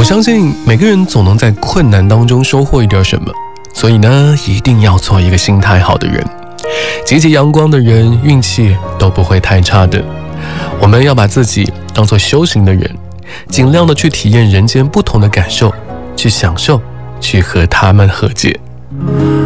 相信每个人总能在困难当中收获一点什么，所以呢，一定要做一个心态好的人。积极阳光的人，运气都不会太差的。我们要把自己当作修行的人，尽量的去体验人间不同的感受，去享受，去和他们和解。